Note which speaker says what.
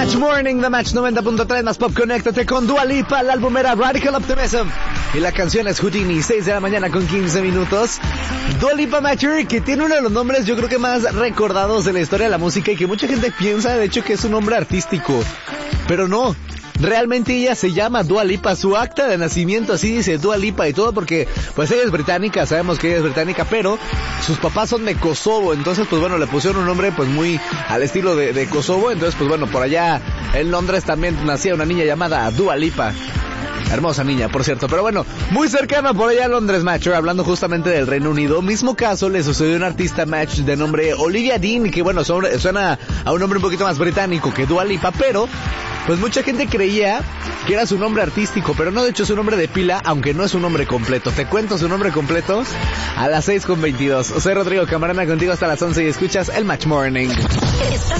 Speaker 1: Match Morning, The Match 90.3 más Pop. Conéctate con Dua Lipa. El álbum era Radical Optimism y la canción es Houdini. 6 de la mañana con 15 minutos. Dua Lipa Mature, que tiene uno de los nombres yo creo que más recordados de la historia de la música y que mucha gente piensa de hecho que es un nombre artístico, pero no. Realmente ella se llama Dua Lipa, su acta de nacimiento así dice Dua Lipa y todo porque pues ella es británica, sabemos que ella es británica, pero sus papás son de Kosovo, entonces pues bueno, le pusieron un nombre pues muy al estilo de Kosovo, entonces pues bueno, por allá en Londres también nacía una niña llamada Dua Lipa. Hermosa niña, por cierto, pero bueno, muy cercana por allá a Londres, Matcher, hablando justamente del Reino Unido. Mismo caso le sucedió a un artista match de nombre Olivia Dean, que bueno, suena a un nombre un poquito más británico que Dua Lipa, pero pues mucha gente creía que era su nombre artístico, pero no, de hecho es su nombre de pila, aunque no es un nombre completo. Te cuento su nombre completo a las 6:22. Soy Rodrigo Camarena contigo hasta las 11 y escuchas el Match Morning.
Speaker 2: Estás